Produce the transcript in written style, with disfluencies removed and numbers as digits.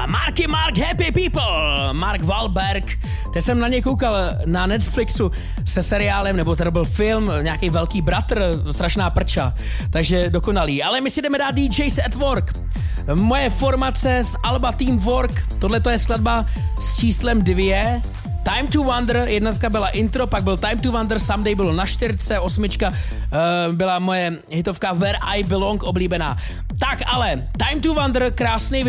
Marky Mark Happy People, Mark Wahlberg. Teď jsem na něj koukal na Netflixu se seriálem, nebo to byl film, nějaký velký bratr, strašná prča, takže dokonalý. Ale my si jdeme dát DJs at Work. Moje formace z alba Teamwork, tohle to je skladba s číslem 2. Time to Wonder, jednotka byla intro, pak byl Time to Wonder, Someday bylo na 4, 8 byla moje hitovka Where I Belong oblíbená. Tak ale, Time to Wonder, krásný